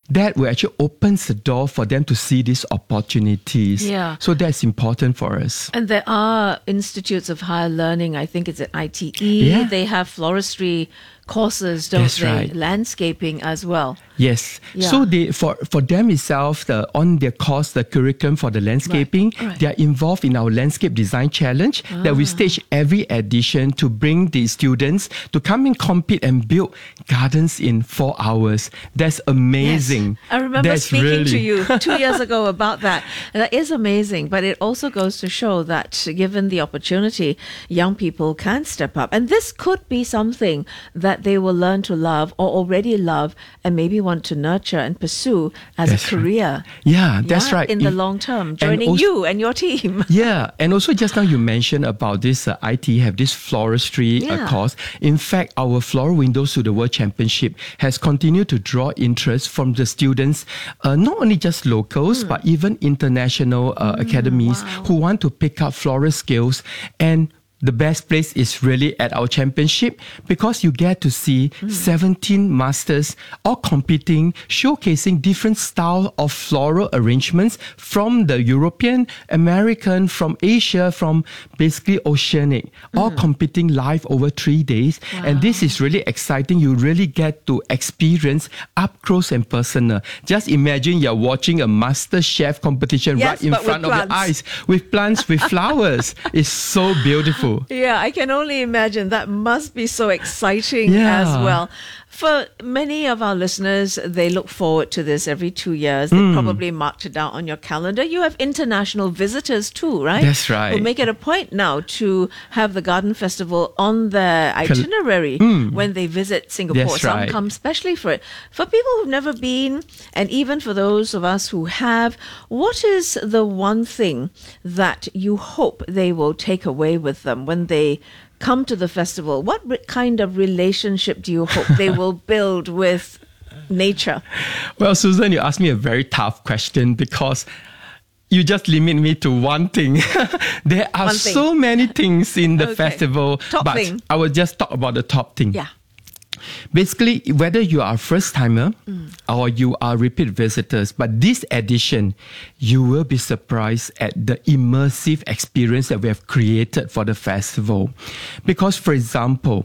that will actually opens the door for them to see these opportunities. Yeah. So that's important for us. And there are institutes of higher learning. I think it's at ITE. Yeah. They have floristry courses, don't That's they? right. Landscaping as well. Yes. Yeah. So they for them itself, on their course, the curriculum for the landscaping, Right. they are involved in our landscape design challenge that we stage every edition to bring the students to come and compete and build gardens in 4 hours. That's amazing. Yes. I remember That's speaking to really- you 2 years ago about that. And that is amazing, but it also goes to show that given the opportunity, young people can step up. And this could be something that they will learn to love or already love and maybe want to nurture and pursue as That's a career. Yeah, that's right. In the If- long term, and joining also- you and your team. Yeah, and also just now you mentioned about this IT have this floristry Yeah. course. In fact, our Floral Windows to the World Championship has continued to draw interest from the students, not only just locals, but even international academies who want to pick up floral skills. And the best place is really at our championship because you get to see 17 masters all competing, showcasing different style of floral arrangements from the European, American, from Asia, from basically Oceanic, all competing live over 3 days. And this is really exciting. You really get to experience up close and personal. Just imagine you're watching a master chef competition Yes, right in but with front of your plants. eyes with plants, with flowers. It's so beautiful. Yeah, I can only imagine that must be so exciting Yeah. as well. For many of our listeners, they look forward to this every 2 years. They probably marked it down on your calendar. You have international visitors too, right? That's right. Who make it a point now to have the Garden Festival on their itinerary when they visit Singapore. That's Some right. come specially for it. For people who've never been, and even for those of us who have, what is the one thing that you hope they will take away with them when they come to the festival? What kind of relationship do you hope they will build with nature? Well, Susan, you asked me a very tough question because you just limit me to one thing. There are One thing. so many things in the Okay. festival, Top but thing. I will just talk about the top thing. Yeah. Basically, whether you are a first timer or you are repeat visitors, but this edition, you will be surprised at the immersive experience that we have created for the festival. Because, for example,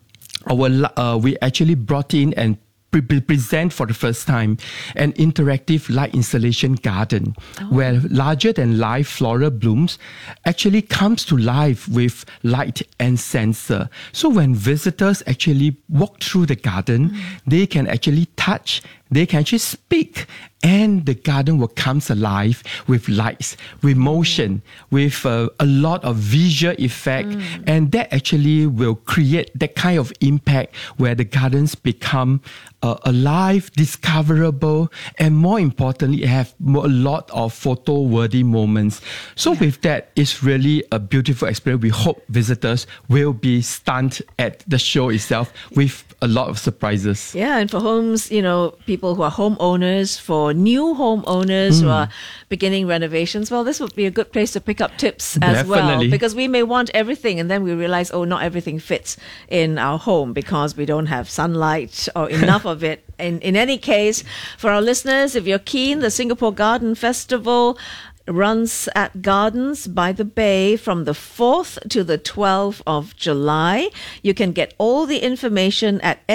we actually brought in and present for the first time an interactive light installation garden where larger than life floral blooms actually comes to life with light and sensor. So when visitors actually walk through the garden, they can actually touch, they can actually speak, and the garden will come alive with lights, with motion, with a lot of visual effect, and that actually will create that kind of impact where the gardens become alive, discoverable, and more importantly, have a lot of photo-worthy moments. So with that, it's really a beautiful experience. We hope visitors will be stunned at the show itself with a lot of surprises. Yeah, and for homes, people who are homeowners, for new homeowners who are beginning renovations, well, this would be a good place to pick up tips as well. Definitely. Because we may want everything and then we realize, not everything fits in our home because we don't have sunlight or enough of it. In any case, for our listeners, if you're keen, the Singapore Garden Festival runs at Gardens by the Bay from the 4th to the 12th of July. You can get all the information at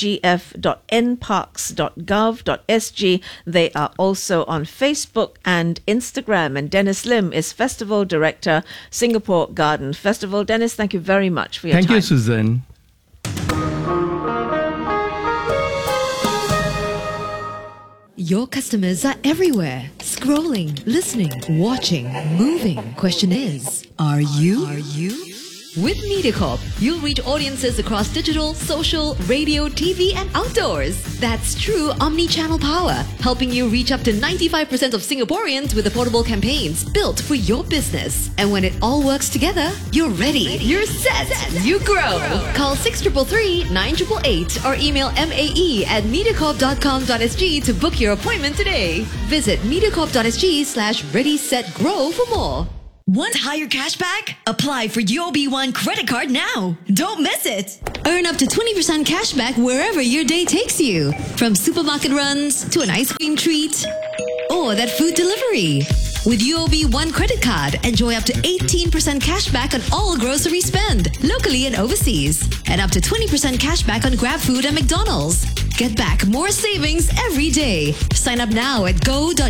sgf.nparks.gov.sg. They are also on Facebook and Instagram. And Dennis Lim is Festival Director, Singapore Garden Festival. Dennis, thank you very much for your time. Thank you, Susan. Your customers are everywhere. Scrolling, listening, watching, moving. Question is, are you? With MediaCorp, you'll reach audiences across digital, social, radio, TV, and outdoors. That's true omni-channel power, helping you reach up to 95% of Singaporeans with affordable campaigns built for your business. And when it all works together, you're ready. You're set. You grow. Call 6333 9888 or email mae@mediacorp.com.sg to book your appointment today. Visit mediacorp.sg/ready-set-grow for more. Want higher cashback? Apply for UOB One credit card now. Don't miss it. Earn up to 20% cash back wherever your day takes you. From supermarket runs to an ice cream treat or that food delivery. With UOB One credit card, enjoy up to 18% cash back on all grocery spend, locally and overseas. And up to 20% cash back on Grab Food and McDonald's. Get back more savings every day. Sign up now at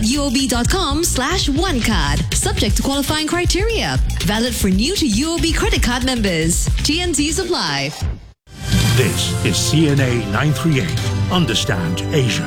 go.uob.com/onecard. Subject to qualifying criteria. Valid for new to UOB credit card members. TNCs apply. This is CNA 938. Understand Asia.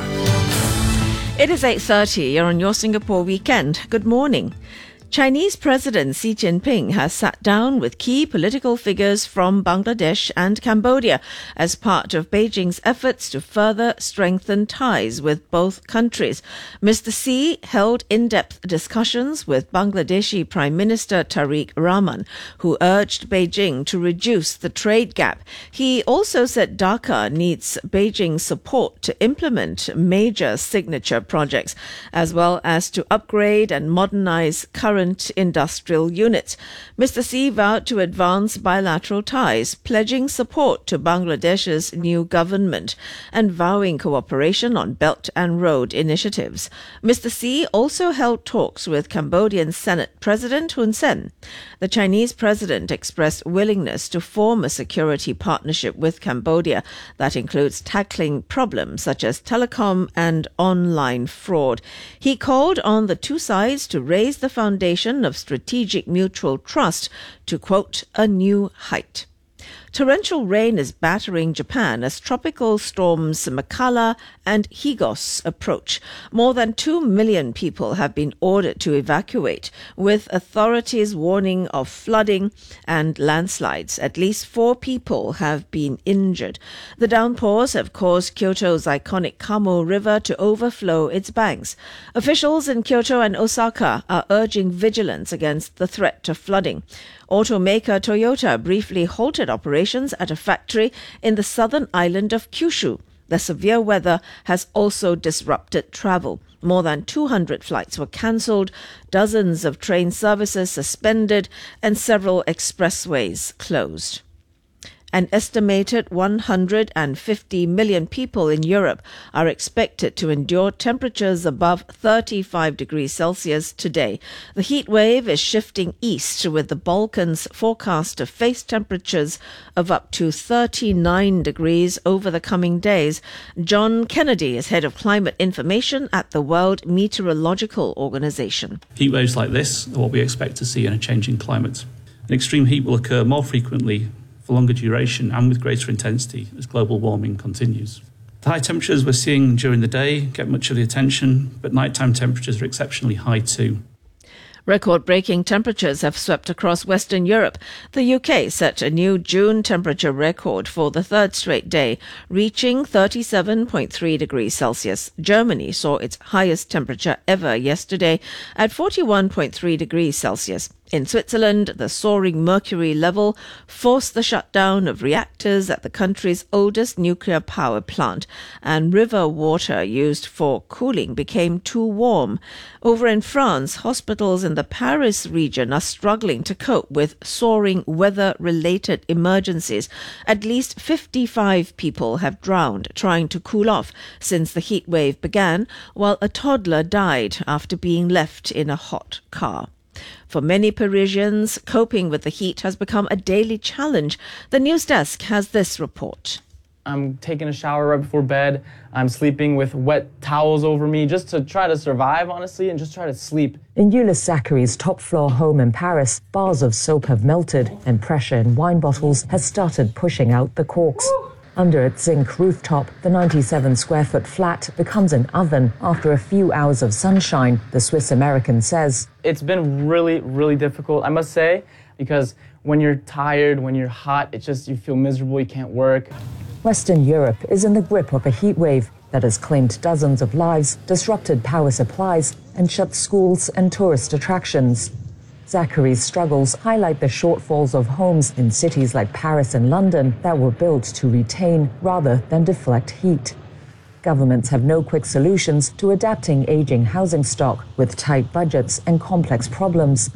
It is 8:30. You're on your Singapore weekend. Good morning. Chinese President Xi Jinping has sat down with key political figures from Bangladesh and Cambodia as part of Beijing's efforts to further strengthen ties with both countries. Mr. Xi held in-depth discussions with Bangladeshi Prime Minister Tariq Rahman, who urged Beijing to reduce the trade gap. He also said Dhaka needs Beijing's support to implement major signature projects, as well as to upgrade and modernize current industrial units. Mr. Xi vowed to advance bilateral ties, pledging support to Bangladesh's new government and vowing cooperation on Belt and Road initiatives. Mr. Xi also held talks with Cambodian Senate President Hun Sen. The Chinese president expressed willingness to form a security partnership with Cambodia that includes tackling problems such as telecom and online fraud. He called on the two sides to raise the foundation of strategic mutual trust to, quote, a new height. Torrential rain is battering Japan as tropical storms Makala and Higos approach. More than 2 million people have been ordered to evacuate, with authorities warning of flooding and landslides. At least 4 people have been injured. The downpours have caused Kyoto's iconic Kamo River to overflow its banks. Officials in Kyoto and Osaka are urging vigilance against the threat of flooding. Automaker Toyota briefly halted operations at a factory in the southern island of Kyushu. The severe weather has also disrupted travel. More than 200 flights were cancelled, dozens of train services suspended, and several expressways closed. An estimated 150 million people in Europe are expected to endure temperatures above 35 degrees Celsius today. The heat wave is shifting east, with the Balkans forecast to face temperatures of up to 39 degrees over the coming days. John Kennedy is head of climate information at the World Meteorological Organization. Heat waves like this are what we expect to see in a changing climate. An extreme heat will occur more frequently, for longer duration and with greater intensity as global warming continues. The high temperatures we're seeing during the day get much of the attention, but nighttime temperatures are exceptionally high too. Record-breaking temperatures have swept across Western Europe. The UK set a new June temperature record for the third straight day, reaching 37.3 degrees Celsius. Germany saw its highest temperature ever yesterday at 41.3 degrees Celsius. In Switzerland, the soaring mercury level forced the shutdown of reactors at the country's oldest nuclear power plant, and river water used for cooling became too warm. Over in France, hospitals in the Paris region are struggling to cope with soaring weather-related emergencies. At least 55 people have drowned trying to cool off since the heat wave began, while a toddler died after being left in a hot car. For many Parisians, coping with the heat has become a daily challenge. The news desk has this report. I'm taking a shower right before bed. I'm sleeping with wet towels over me just to try to survive, honestly, and just try to sleep. In Euless Zachary's top-floor home in Paris, bars of soap have melted and pressure in wine bottles has started pushing out the corks. Under its zinc rooftop, the 97-square-foot flat becomes an oven after a few hours of sunshine, the Swiss-American says. It's been really, really difficult, I must say, because when you're tired, when you're hot, it's just you feel miserable, you can't work. Western Europe is in the grip of a heat wave that has claimed dozens of lives, disrupted power supplies, and shut schools and tourist attractions. Zachary's struggles highlight the shortfalls of homes in cities like Paris and London that were built to retain rather than deflect heat. Governments have no quick solutions to adapting aging housing stock with tight budgets and complex problems.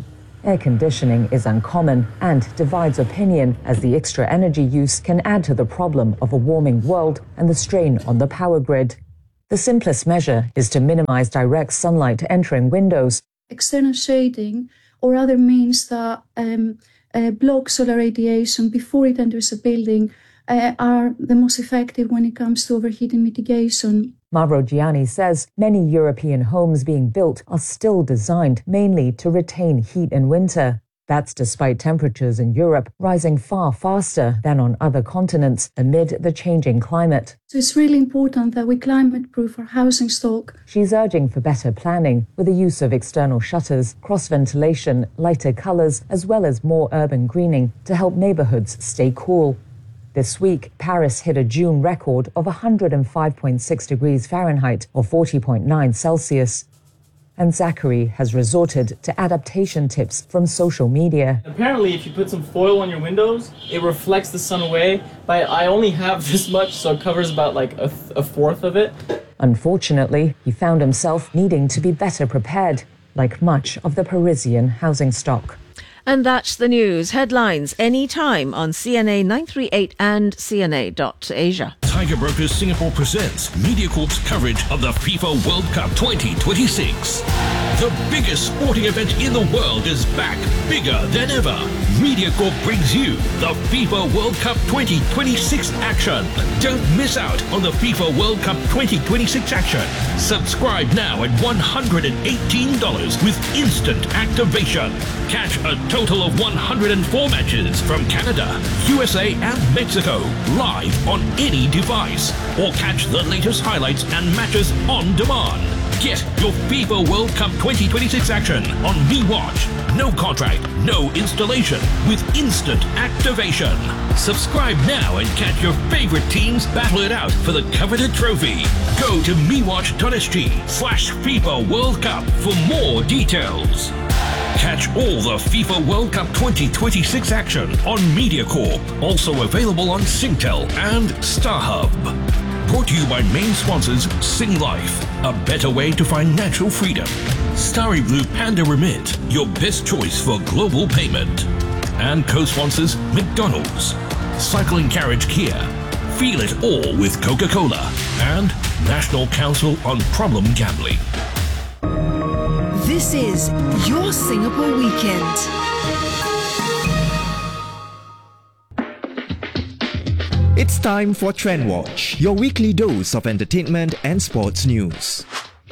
Air conditioning is uncommon and divides opinion, as the extra energy use can add to the problem of a warming world and the strain on the power grid. The simplest measure is to minimize direct sunlight entering windows. External shading or other means that block solar radiation before it enters a building are the most effective when it comes to overheating mitigation. Mauro Gianni says many European homes being built are still designed mainly to retain heat in winter. That's despite temperatures in Europe rising far faster than on other continents amid the changing climate. So it's really important that we climate-proof our housing stock. She's urging for better planning with the use of external shutters, cross-ventilation, lighter colours, as well as more urban greening to help neighbourhoods stay cool. This week, Paris hit a June record of 105.6 degrees Fahrenheit or 40.9 Celsius. And Zachary has resorted to adaptation tips from social media. Apparently, if you put some foil on your windows, it reflects the sun away. But I only have this much, so it covers about like a fourth of it. Unfortunately, he found himself needing to be better prepared, like much of the Parisian housing stock. And that's the news. Headlines anytime on CNA 938 and CNA.Asia. Tiger Brokers Singapore presents MediaCorp's coverage of the FIFA World Cup 2026. The biggest sporting event in the world is back, bigger than ever. MediaCorp brings you the FIFA World Cup 2026 action. Don't miss out on the FIFA World Cup 2026 action. Subscribe now at $118 with instant activation. Catch a total of 104 matches from Canada, USA and Mexico live on any device, or catch the latest highlights and matches on demand. Get your FIFA World Cup 2026 action on MeWatch. No contract, no installation, with instant activation. Subscribe now and catch your favorite teams battle it out for the coveted trophy. Go to mewatch.sg/FIFA World Cup for more details. Catch all the FIFA World Cup 2026 action on MediaCorp. Also available on Singtel and StarHub. Brought to you by main sponsors Sing Life, a better way to financial freedom. Starry Blue Panda Remit, your best choice for global payment. And co-sponsors McDonald's, Cycling Carriage Kia, Feel It All with Coca-Cola, and National Council on Problem Gambling. This is your Singapore Weekend. It's time for Trend Watch, your weekly dose of entertainment and sports news.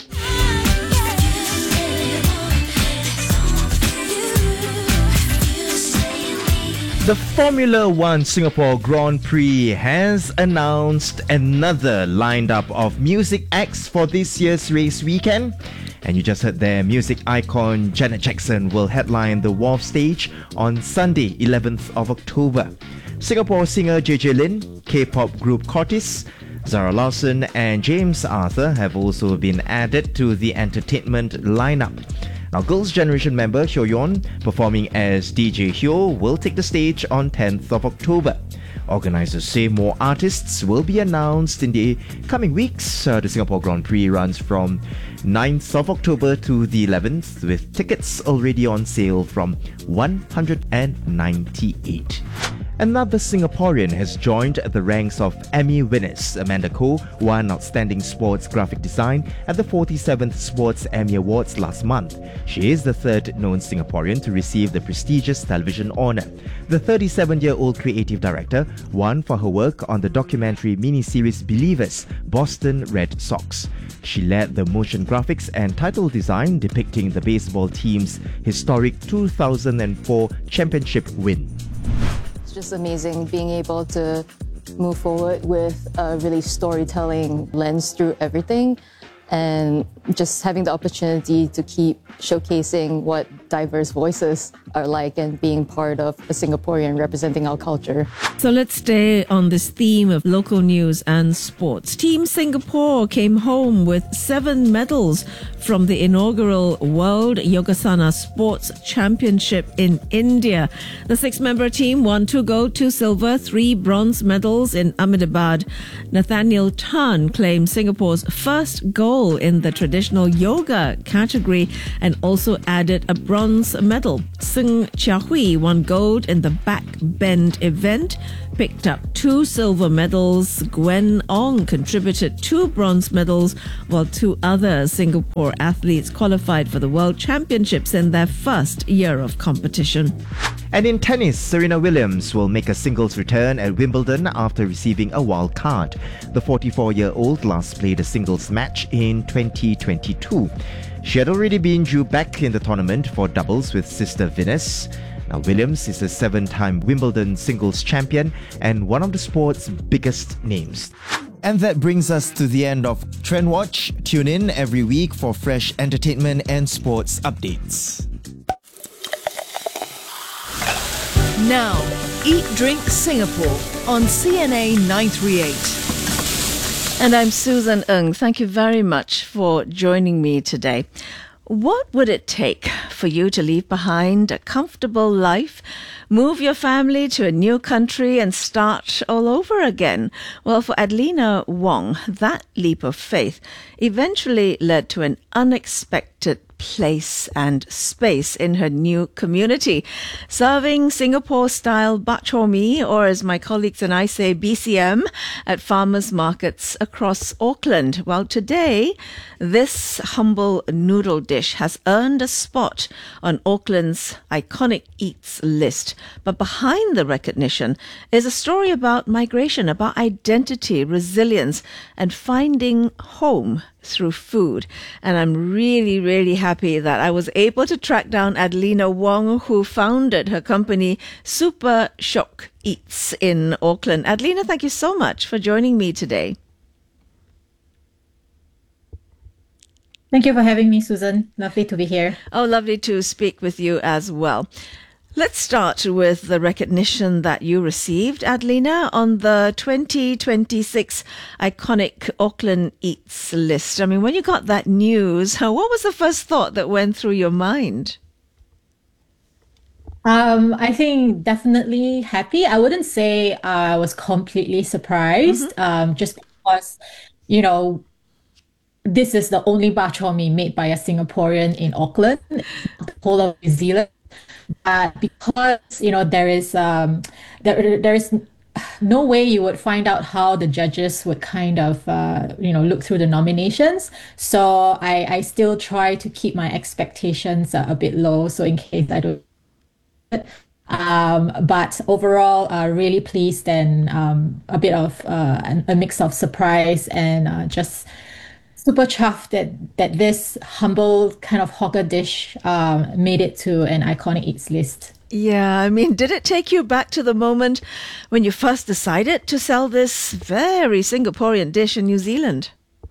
The Formula One Singapore Grand Prix has announced another lineup of music acts for this year's race weekend. And you just heard there, music icon Janet Jackson will headline the Wharf stage on Sunday, 11th of October. Singapore singer JJ Lin, K-pop group Cortis, Zara Larsson and James Arthur have also been added to the entertainment lineup. Now, Girls' Generation member Hyo Yeon, performing as DJ Hyo, will take the stage on 10th of October. Organisers say more artists will be announced in the coming weeks. The Singapore Grand Prix runs from 9th of October to the 11th, with tickets already on sale from $198. Another Singaporean has joined the ranks of Emmy winners. Amanda Koh won Outstanding Sports Graphic Design at the 47th Sports Emmy Awards last month. She is the third known Singaporean to receive the prestigious television honour. The 37-year-old creative director won for her work on the documentary miniseries Believers, Boston Red Sox. She led the motion graphics and title design depicting the baseball team's historic 2004 championship win. Just amazing being able to move forward with a really storytelling lens through everything, and just having the opportunity to keep showcasing what diverse voices are like and being part of a Singaporean representing our culture. So let's stay on this theme of local news and sports. Team Singapore came home with 7 medals from the inaugural World Yogasana Sports Championship in India. The 6-member team won 2 gold, 2 silver, 3 bronze medals in Ahmedabad. Nathaniel Tan claimed Singapore's first gold medal in the traditional yoga category and also added a bronze medal. Seng Chia-Hui won gold in the back bend event, picked up 2 silver medals. Gwen Ong contributed 2 bronze medals, while 2 other Singapore athletes qualified for the World Championships in their first year of competition. And in tennis, Serena Williams will make a singles return at Wimbledon after receiving a wild card. The 44-year-old last played a singles match in 2022. She had already been due back in the tournament for doubles with sister Venus. Now, Williams is a 7-time Wimbledon singles champion and one of the sport's biggest names. And that brings us to the end of Trend Watch. Tune in every week for fresh entertainment and sports updates. Now, Eat Drink Singapore on CNA 938. And I'm Susan Ng. Thank you very much for joining me today. What would it take for you to leave behind a comfortable life, move your family to a new country and start all over again? Well, for Adelina Wong, that leap of faith eventually led to an unexpected place and space in her new community, serving Singapore-style bak chor mee, or as my colleagues and I say, BCM, at farmers markets across Auckland. Well, today, this humble noodle dish has earned a spot on Auckland's iconic eats list. But behind the recognition is a story about migration, about identity, resilience, and finding home through food. And I'm really, really happy that I was able to track down Adelina Wong, who founded her company Super Shock Eats in Auckland. Adelina, thank you so much for joining me today. Thank you for having me, Susan. Lovely to be here. Oh, lovely to speak with you as well. Let's start with the recognition that you received, Adelina, on the 2026 iconic Auckland Eats list. I mean, when you got that news, what was the first thought that went through your mind? I think definitely happy. I wouldn't say I was completely surprised, just because, you know, this is the only bak chor mee made by a Singaporean in Auckland, the whole of New Zealand. Because, you know, there is no way you would find out how the judges would kind of, look through the nominations. So I still try to keep my expectations a bit low, so in case I don't. But overall, really pleased and a bit of a mix of surprise and just super chuffed that this humble kind of hawker dish made it to an iconic eats list. Yeah, I mean, did it take you back to the moment when you first decided to sell this very Singaporean dish in New Zealand?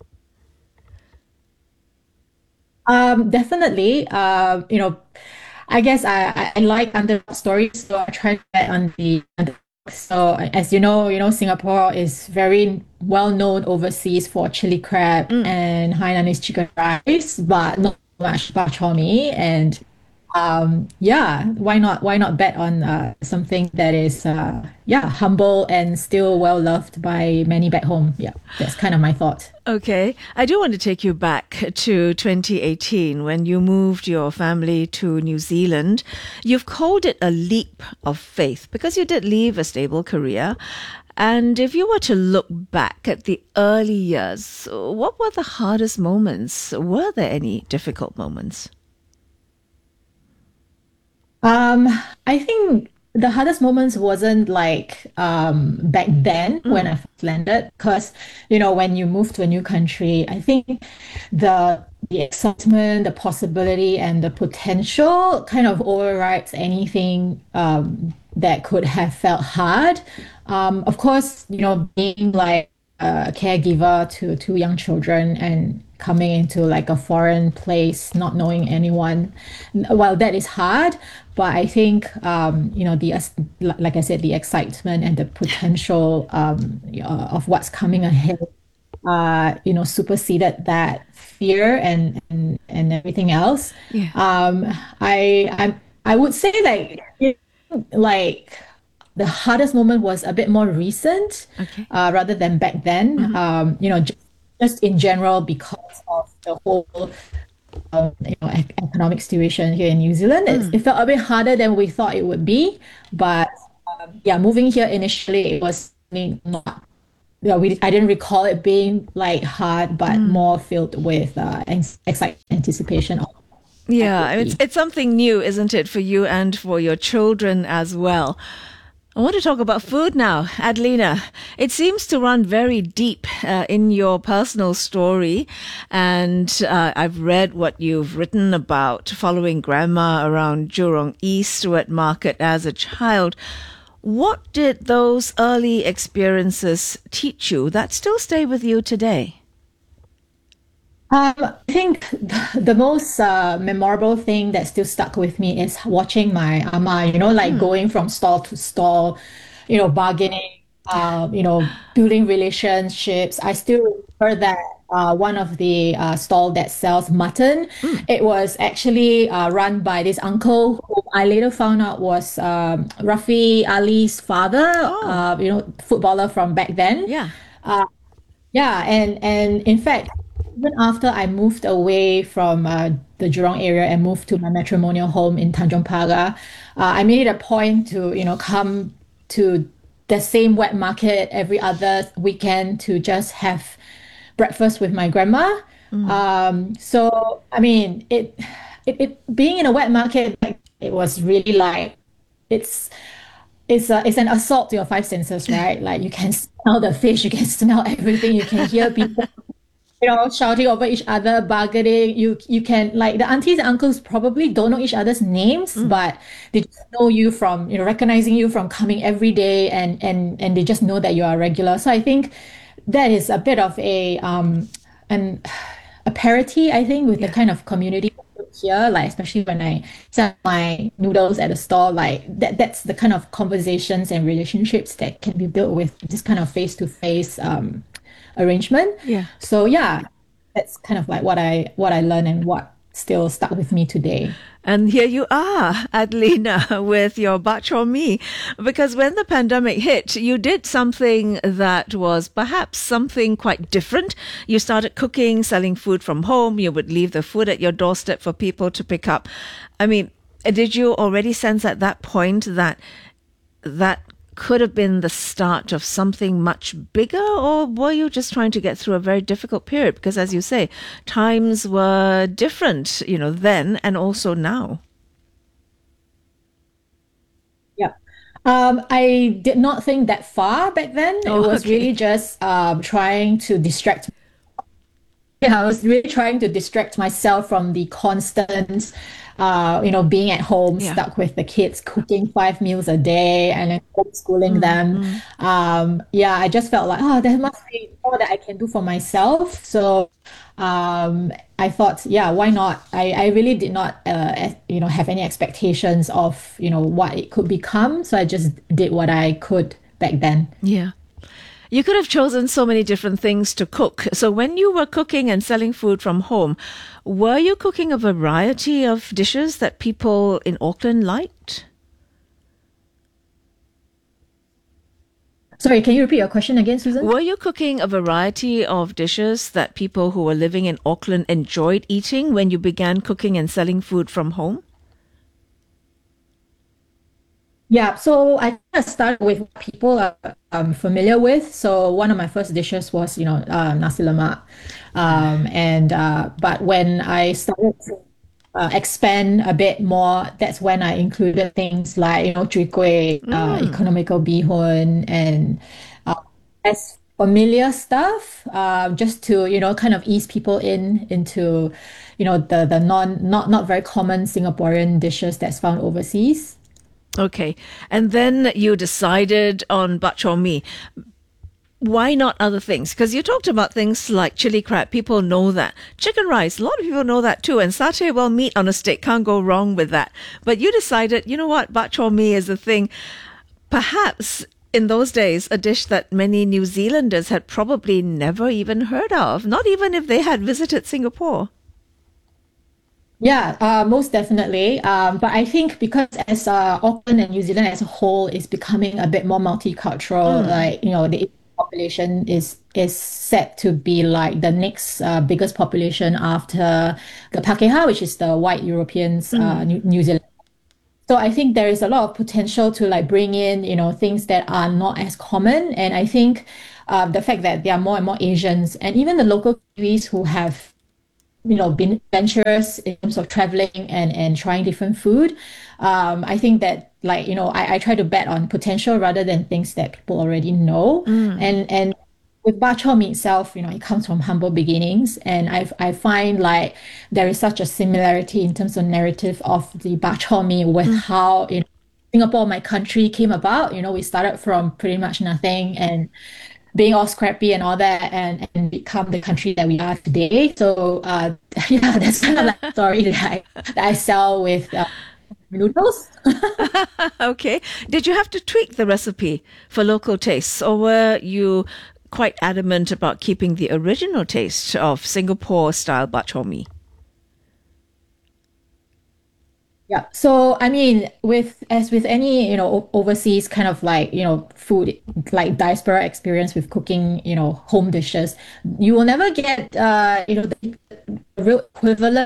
Definitely. I guess I like underdog stories, so I tried that on the underdog. So as you know, Singapore is very well known overseas for chili crab and Hainanese chicken rice, but not much bak chor mee. And why not bet on something that is humble and still well loved by many back home? Yeah, that's kind of my thought. Okay, I do want to take you back to 2018 when you moved your family to New Zealand. You've called it a leap of faith because you did leave a stable career. And if you were to look back at the early years, what were the hardest moments? Were there any difficult moments? I think the hardest moments wasn't like back then when I first landed, because when you move to a new country, I think the excitement, the possibility, and the potential kind of overrides anything that could have felt hard. Of course, being like a caregiver to 2 young children and coming into like a foreign place, not knowing anyone, well, that is hard. But I think, like I said, the excitement and the potential of what's coming ahead, superseded that fear and everything else. Yeah. I would say like the hardest moment was a bit more recent, rather than back then. Just in general, because of the whole economic situation here in New Zealand. It felt a bit harder than we thought it would be, but moving here initially, it was not. I didn't recall it being like hard, but more filled with excitement, anticipation. Yeah, it's something new, isn't it, for you and for your children as well. I want to talk about food now. Adelina, it seems to run very deep in your personal story. And I've read what you've written about following grandma around Jurong East wet market as a child. What did those early experiences teach you that still stay with you today? I think the most memorable thing that still stuck with me is watching my ama, going from stall to stall, bargaining, building relationships. I still remember that one of the stall that sells mutton, it was actually run by this uncle who I later found out was Rafi Ali's father, footballer from back then. And in fact, even after I moved away from the Jurong area and moved to my matrimonial home in Tanjong Pagar, I made it a point to, come to the same wet market every other weekend to just have breakfast with my grandma. So, I mean, it being in a wet market, it was really like, it's an assault to your five senses, right? Like you can smell the fish, you can smell everything, you can hear people shouting over each other, bargaining. You can, like, the aunties and uncles probably don't know each other's names, but they just know you from, recognizing you from coming every day, and they just know that you are a regular. So I think that is a bit of a parity, I think, with the kind of community here, like especially when I sell my noodles at a store, like that's the kind of conversations and relationships that can be built with this kind of face-to-face arrangement. So that's kind of like what I learned and what still stuck with me today. And here you are, Adelina, with your bak chor mee, because when the pandemic hit, you did something that was perhaps something quite different. You started cooking, selling food from home. You would leave the food at your doorstep for people to pick up. I mean, did you already sense at that point that could have been the start of something much bigger, or were you just trying to get through a very difficult period? Because as you say, times were different, then and also now. I did not think that far back then. It was really just trying to distract. I was really trying to distract myself from the constant being at home, stuck with the kids, cooking 5 meals a day and then homeschooling them. I just felt like, there must be more that I can do for myself. So I thought, why not? I really did not, have any expectations of, what it could become. So I just did what I could back then. Yeah. You could have chosen so many different things to cook. So when you were cooking and selling food from home, were you cooking a variety of dishes that people in Auckland liked? Sorry, can you repeat your question again, Susan? Were you cooking a variety of dishes that people who were living in Auckland enjoyed eating when you began cooking and selling food from home? Yeah, so I started with what people are familiar with. So one of my first dishes was, nasi lemak. But when I started to expand a bit more, that's when I included things like, chwee kueh, economical bihun, and as familiar stuff, just to, kind of ease people into, the not very common Singaporean dishes that's found overseas. Okay. And then you decided on bak chor mee. Why not other things? Because you talked about things like chili crab. People know that. Chicken rice, a lot of people know that too. And satay, well, meat on a stick, can't go wrong with that. But you decided, you know what, bak chor mee is a thing. Perhaps in those days, a dish that many New Zealanders had probably never even heard of, not even if they had visited Singapore. Yeah, most definitely. But I think because as Auckland and New Zealand as a whole is becoming a bit more multicultural, like, the population is set to be like the next biggest population after the Pakeha, which is the white Europeans, New Zealand. So I think there is a lot of potential to like bring in, things that are not as common. And I think the fact that there are more and more Asians and even the local Kiwis who have, been adventurous in terms of traveling and trying different food. I think that I try to bet on potential rather than things that people already know. And with bak chor mee itself, it comes from humble beginnings, and I find like there is such a similarity in terms of narrative of the bak chor mee with how Singapore, my country, came about. We started from pretty much nothing and being all scrappy and all that, and become the country that we are today. So that's kind of like a story that I sell with noodles. Okay. Did you have to tweak the recipe for local tastes, or were you quite adamant about keeping the original taste of Singapore-style bak chor mee? Yeah. So, I mean, as with any, overseas kind of like, food, like diaspora experience with cooking, home dishes, you will never get, the real equivalent.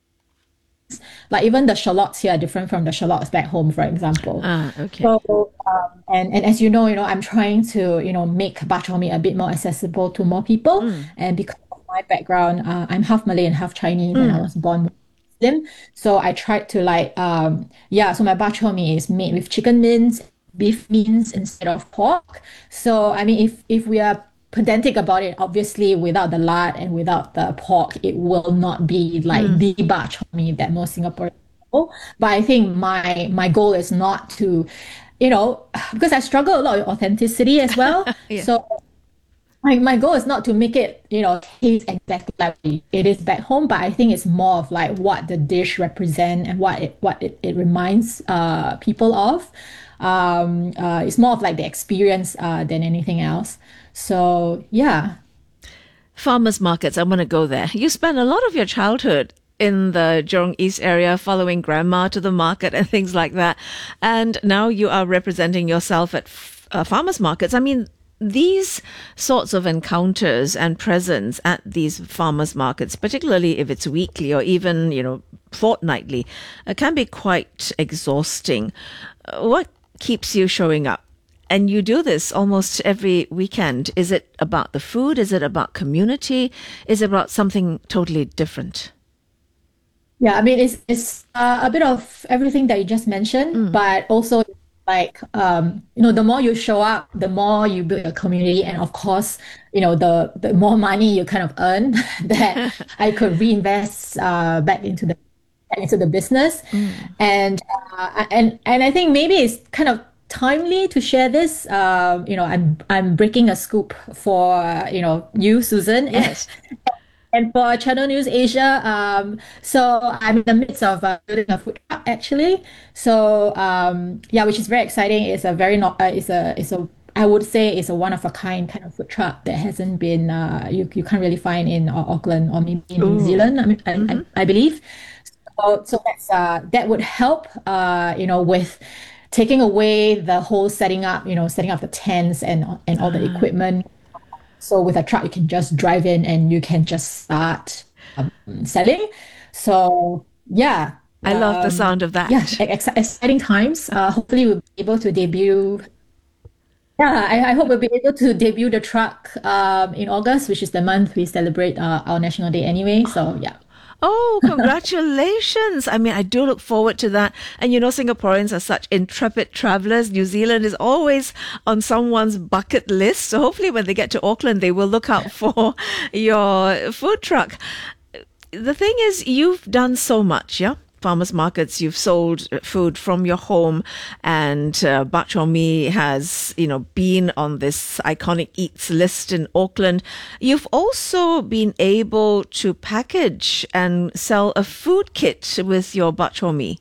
Like even the shallots here are different from the shallots back home, for example. Okay. So, and as you know, I'm trying to, make bak chor mee a bit more accessible to more people. And because of my background, I'm half Malay and half Chinese, and I was born Muslim. So I tried to so my bak chor mee is made with chicken mince, beef mince instead of pork. So, I mean, if we are pedantic about it, obviously without the lard and without the pork, it will not be like the bak chor mee that most Singaporeans know. But I think my goal is not to, because I struggle a lot with authenticity as well. Yeah. So my goal is not to make it, taste exactly like it is back home, but I think it's more of like what the dish represents and what it reminds people of. It's more of like the experience than anything else. So, yeah. Farmers markets, I want to go there. You spent a lot of your childhood in the Jurong East area, following grandma to the market and things like that. And now you are representing yourself at farmers markets. I mean, these sorts of encounters and presence at these farmers markets, particularly if it's weekly or even, fortnightly, can be quite exhausting. What keeps you showing up? And you do this almost every weekend. Is it about the food? Is it about community? Is it about something totally different? Yeah, I mean, it's a bit of everything that you just mentioned, but also like, the more you show up, the more you build a community. And of course, the more money you kind of earn that I could reinvest back into the business. And I think maybe it's kind of timely to share this. I'm breaking a scoop for you, Susan, yes, and for Channel News Asia. So I'm in the midst of building a food truck actually. So which is very exciting. It's a very I would say it's a one of a kind kind of food truck that hasn't been you can't really find in Auckland or maybe in New Zealand. I mean, I believe. So that would help. With taking away the whole setting up the tents and all the equipment. So with a truck, you can just drive in and you can just start selling. So yeah. I love the sound of that. Yeah, exciting times. Hopefully we'll be able to debut. Yeah, I hope we'll be able to debut the truck in August, which is the month we celebrate our National Day anyway. So yeah. Oh, congratulations. I mean, I do look forward to that. And Singaporeans are such intrepid travelers. New Zealand is always on someone's bucket list. So hopefully when they get to Auckland, they will look out for your food truck. The thing is, you've done so much, yeah? Farmers markets, you've sold food from your home, and bak chor mee has, been on this iconic eats list in Auckland. You've also been able to package and sell a food kit with your bak chor mee.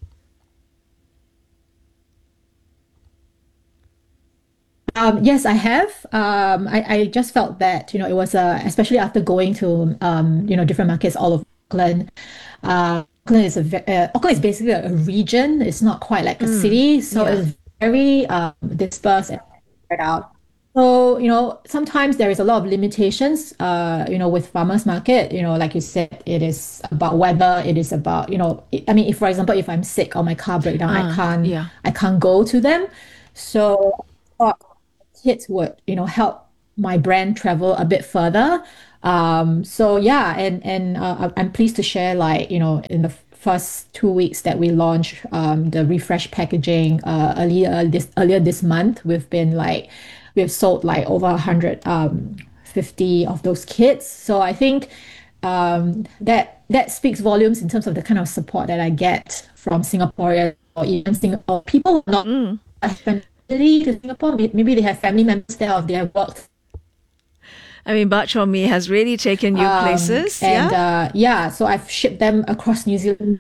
Yes, I have. I just felt that, it was, especially after going to, different markets all over Auckland. Auckland is basically a region. It's not quite like a city. So it's very dispersed and spread out. So, sometimes there is a lot of limitations, with farmers market, like you said, it is about weather, it is about, I mean, if, for example, if I'm sick or my car breakdown, I can't go to them. So I thought kids would, help my brand travel a bit further. So yeah, and I'm pleased to share, like, in the first 2 weeks that we launched the refresh packaging earlier this month, we've sold like over 150 of those kits. So I think that speaks volumes in terms of the kind of support that I get from Singaporeans or even Singapore people who are not familiar to Singapore. Maybe they have family members there or they have worked. I mean, Bak Chor Mee has really taken you places. So I've shipped them across New Zealand.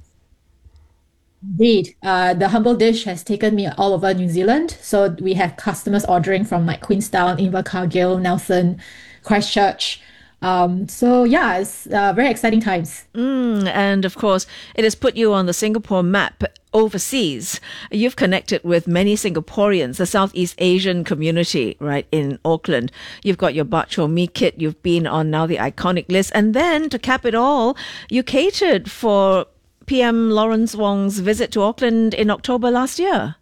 Indeed. The humble dish has taken me all over New Zealand. So we have customers ordering from like Queenstown, Invercargill, Nelson, Christchurch. It's very exciting times. And of course, it has put you on the Singapore map overseas. You've connected with many Singaporeans, the Southeast Asian community, right, in Auckland. You've got your Bak Chor Mee kit. You've been on now the iconic list. And then to cap it all, you catered for PM Lawrence Wong's visit to Auckland in October last year.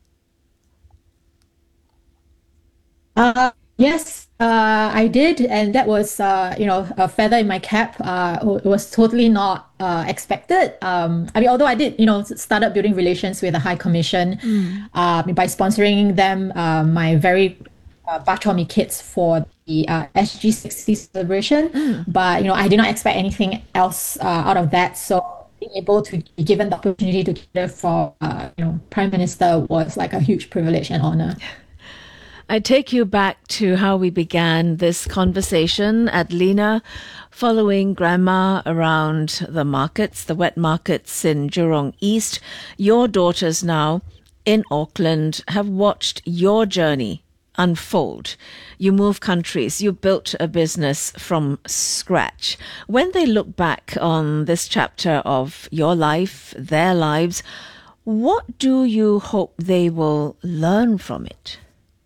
Yes, I did, and that was, a feather in my cap. It was totally not expected. I mean, although I did, started building relations with the High Commission by sponsoring them my very Bak Chor Mee kits for the SG60 celebration. But, I did not expect anything else out of that. So being able to be given the opportunity to cater for, Prime Minister was like a huge privilege and honor. I take you back to how we began this conversation at Lena, following Grandma around the markets, the wet markets in Jurong East. Your daughters now in Auckland have watched your journey unfold. You move countries, you built a business from scratch. When they look back on this chapter of your life, their lives, what do you hope they will learn from it?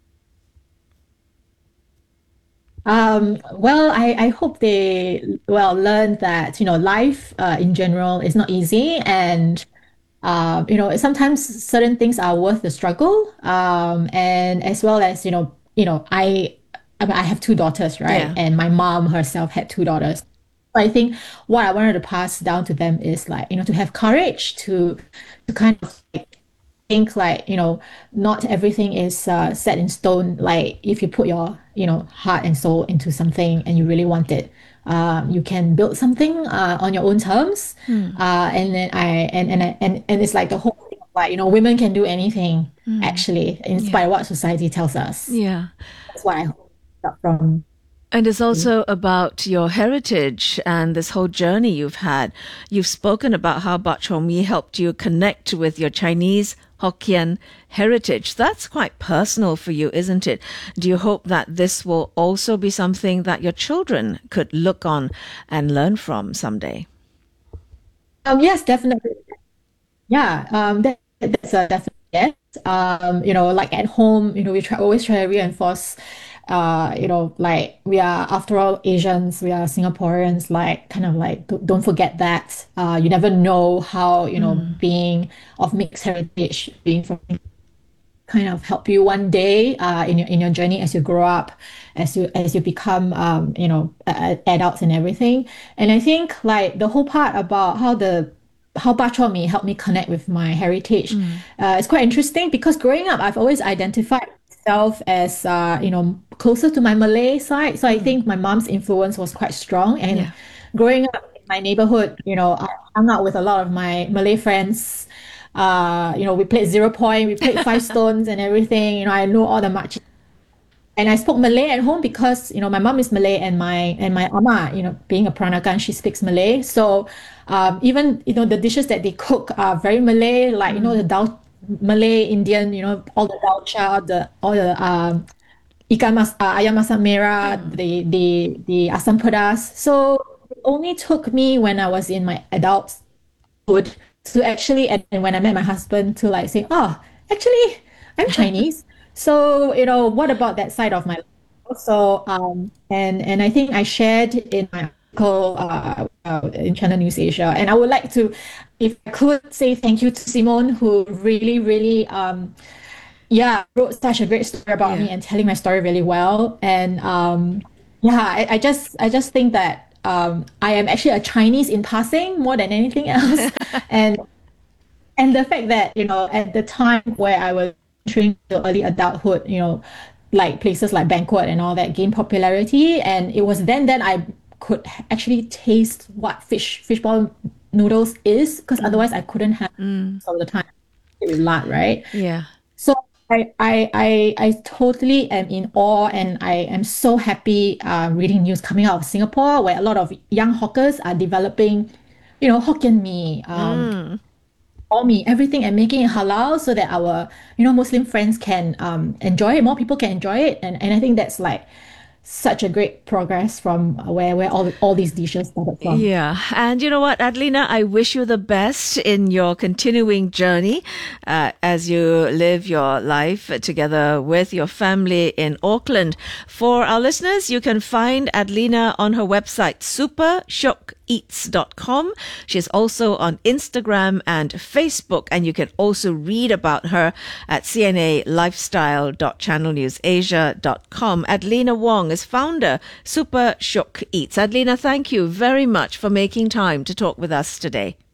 I hope they learn that, life in general is not easy, and sometimes certain things are worth the struggle. And as well as, I have two daughters, right? Yeah. And my mom herself had two daughters. So I think what I wanted to pass down to them is like, to have courage to kind of think like, not everything is set in stone. Like if you put your, heart and soul into something and you really want it, you can build something on your own terms. And then and it's like the whole thing of like, women can do anything actually, in spite of what society tells us. Yeah. That's what I hope from. And it's also about your heritage and this whole journey you've had. You've spoken about how Bak Chor Mee helped you connect with your Chinese, Hokkien heritage. That's quite personal for you, isn't it? Do you hope that this will also be something that your children could look on and learn from someday? Yes, definitely. Yeah, that's a definite yes. Like at home, we always try to reinforce like we are, after all, Asians, we are Singaporeans, like kind of like don't forget that you never know how, being of mixed heritage, being from kind of help you one day in your journey as you grow up, as you become adults and everything. And I think like the whole part about how Bak Chor Mee helped me connect with my heritage is quite interesting, because growing up I've always identified myself as closer to my Malay side. So I think my mom's influence was quite strong, and growing up in my neighborhood, I hung out with a lot of my Malay friends. We played 0 Point, we played 5 Stones and everything. I know all the marches. And I spoke Malay at home because, my mom is Malay, and my ama, being a Peranakan, she speaks Malay. So even, the dishes that they cook are very Malay, like, the dal, Malay, Indian, all the dalcha, all the ayam masak merah, the asam pedas. So it only took me when I was in my adulthood to actually, and when I met my husband, to like say, oh, actually, I'm Chinese. So, what about that side of my life? So, and I think I shared in my article in Channel News Asia, and I would like to, if I could, say thank you to Simone, who really, really, wrote such a great story about me and telling my story really well. And I just think that I am actually a Chinese in passing more than anything else, and the fact that, you know, at the time where I was entering the early adulthood, you know, like places like Banquet and all that gained popularity, and it was then I could actually taste what fishball noodles is, because otherwise I couldn't have all the time with lard, right? Yeah. So I totally am in awe, and I am so happy reading news coming out of Singapore, where a lot of young hawkers are developing, you know, Hokkien mee, all mee, everything, and making it halal so that our, you know, Muslim friends can enjoy it, more people can enjoy it. And I think that's like such a great progress from where all these dishes started from. Yeah. And you know what, Adelina, I wish you the best in your continuing journey as you live your life together with your family in Auckland. For our listeners, you can find Adelina on her website, supershokeeats.com. She's also on Instagram and Facebook, and you can also read about her at cnalifestyle.channelnewsasia.com. Adelina Wong is founder, Super Shook Eats. Adelina, thank you very much for making time to talk with us today.